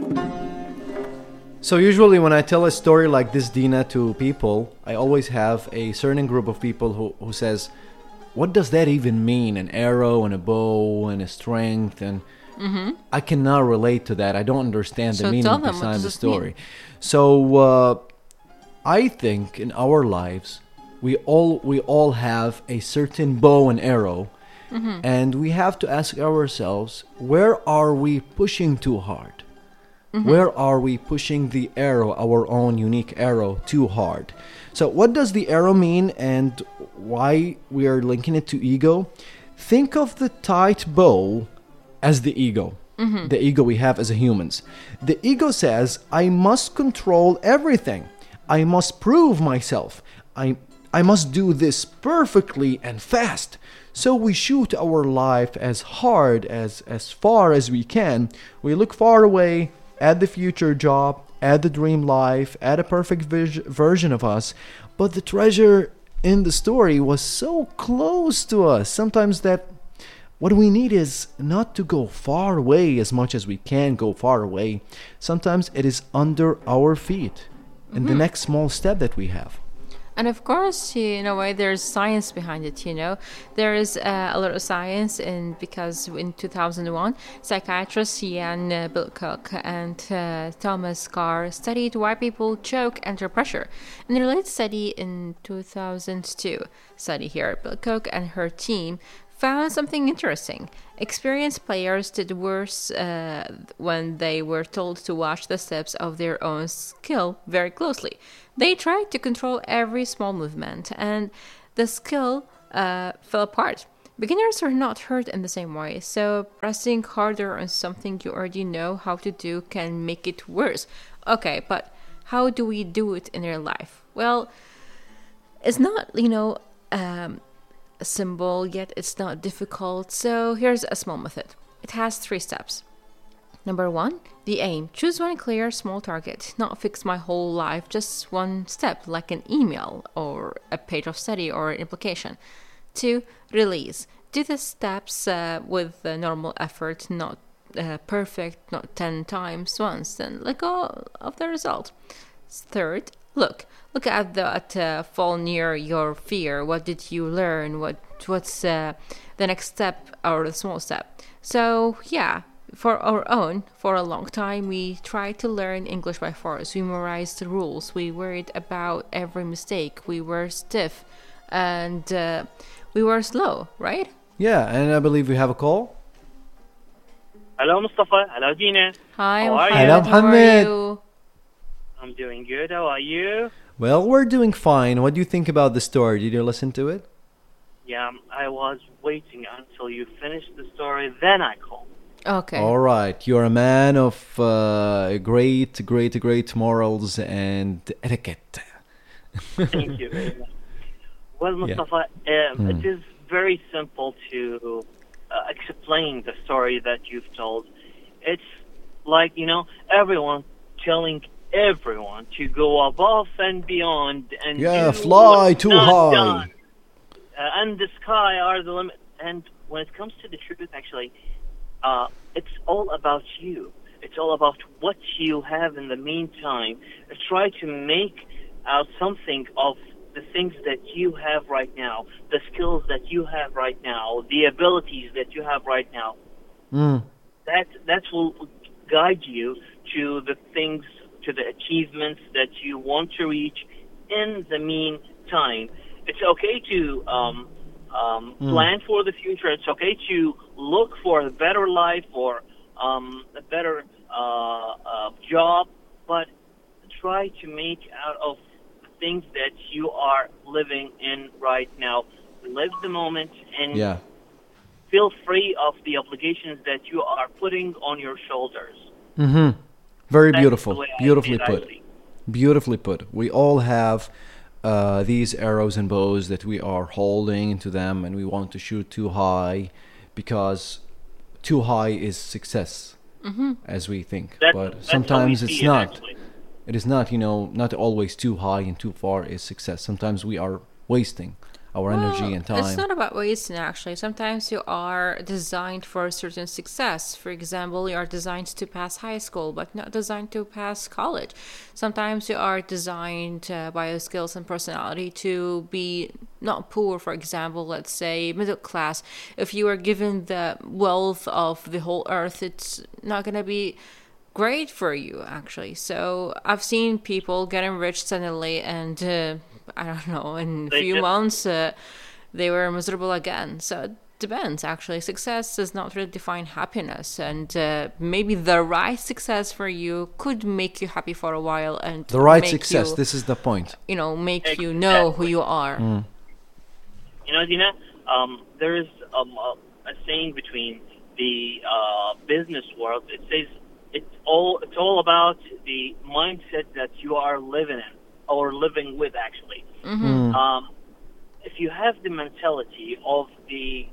So usually when I tell a story like this, Dina, to people, I always have a certain group of people who says, what does that even mean? An arrow and a bow and a strength, and I cannot relate to that. I don't understand the So meaning tell them, what behind does the this mean? story. So I think in our lives we all have a certain bow and arrow, and we have to ask ourselves, where are we pushing too hard? Where are we pushing the arrow, our own unique arrow, too hard? So what does the arrow mean, and why we are linking it to ego? Think of the tight bow as the ego. The ego we have as humans. The ego says, I must control everything. I must prove myself. I must do this perfectly and fast. So we shoot our life as hard, as far as we can. We look far away at the future job, at the dream life, at a perfect version of us. But the treasure in the story was so close to us. Sometimes that what we need is not to go far away as much as we can go far away. Sometimes it is under our feet in the next small step that we have. And of course, in a way, there's science behind it, There is a lot of science, because in 2001, psychiatrists Jan Bilcock and Thomas Carr studied why people choke under pressure. In the related study in 2002, Bilcock and her team found something interesting. Experienced players did worse when they were told to watch the steps of their own skill very closely. They tried to control every small movement, and the skill fell apart. Beginners are not hurt in the same way, so pressing harder on something you already know how to do can make it worse. Okay, but how do we do it in real life? Well, it's not, a symbol, yet it's not difficult. So here's a small method. It has 3 steps. Number 1, the aim. Choose one clear, small target. Not fix my whole life, just one step, like an email or a page of study or an application. 2, release. Do the steps with normal effort, not perfect, not 10 times once, then let go of the result. 3rd, look at the fall near your fear. What did you learn? What's the next step or the small step? So yeah, for a long time we tried to learn English by force. We memorized the rules. We worried about every mistake. We were stiff, and we were slow, right? Yeah, and I believe we have a call. Hello, Mustafa. Hello, Dina. Hi, How are you? Hello, How are Mohammed. you? I'm doing good. How are you? Well, we're doing fine. What do you think about the story? Did you listen to it? Yeah, I was waiting until you finished the story, then I called. Okay. All right. You're a man of great morals and etiquette. Thank you very much. Well, Mustafa, it is very simple to explain the story that you've told. It's like, everyone telling everyone to go above and beyond and do fly what's too not high. done. And the sky are the limit. And when it comes to the truth, actually, it's all about you. It's all about what you have in the meantime. Try to make out something of the things that you have right now, the skills that you have right now, the abilities that you have right now. That will guide you to the things, to the achievements that you want to reach in the meantime. It's okay to plan for the future. It's okay to look for a better life or a better job, but try to make out of things that you are living in right now. Live the moment and feel free of the obligations that you are putting on your shoulders. Very That's beautiful. the way I Beautifully see it, put. actually. Beautifully put. We all have these arrows and bows that we are holding into them, and we want to shoot too high because too high is success, as we think. But That's sometimes how we it's see it, not. actually. It is not, not always too high and too far is success. Sometimes we are wasting our energy and time. It's not about wasting, actually. Sometimes you are designed for a certain success. For example, you are designed to pass high school, but not designed to pass college. Sometimes you are designed by your skills and personality to be not poor, for example, let's say middle class. If you are given the wealth of the whole earth, it's not going to be great for you, actually. So I've seen people getting rich suddenly, and I don't know, in a few months they were miserable again. So it depends, actually. Success does not really define happiness, and maybe the right success for you could make you happy for a while, and the right make success, you, this is the point. Make you know who you are. Dina, there is a saying between the business world. It says it's all about the mindset that you are living in or living with, actually. If you have the mentality of the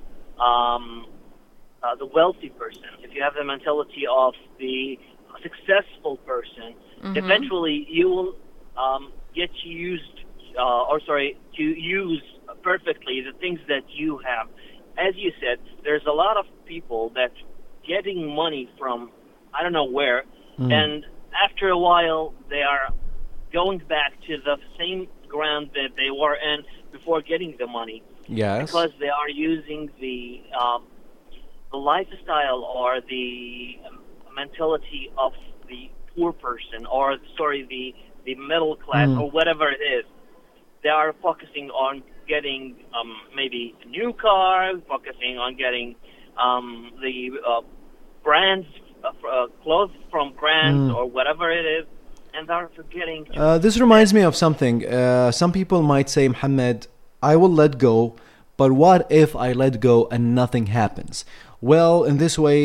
wealthy person, if you have the mentality of the successful person, eventually you will get used, to use perfectly the things that you have. As you said, there's a lot of people that getting money from I don't know where, and after a while they are going back to the same ground that they were in before getting the money. Yes. Because they are using the lifestyle or the mentality of the poor person, or the middle class, or whatever it is. They are focusing on getting maybe a new car, focusing on getting the brands, clothes from brands or whatever it is, and they're forgetting. This reminds me of something. Some people might say, Muhammad, I will let go, but what if I let go and nothing happens? Well, in this way,